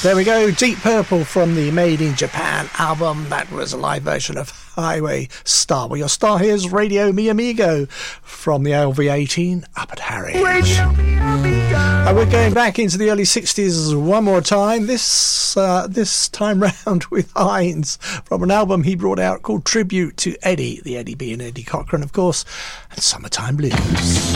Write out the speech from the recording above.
There we go, Deep Purple from the Made in Japan album. That was a live version of Highway Star. Well, your star here is Radio Mi Amigo from the LV18 up at Harwich. And we're going back into the early 60s one more time, this time round with Hines from an album he brought out called Tribute to Eddie, the Eddie being Eddie Cochran, of course, and Summertime Blues.